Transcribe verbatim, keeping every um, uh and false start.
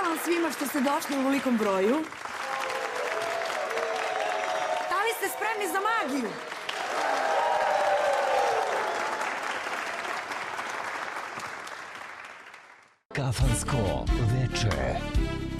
vam svima što ste došli u velikom broju. Da li ste spremni za magiju? Kafansko veče.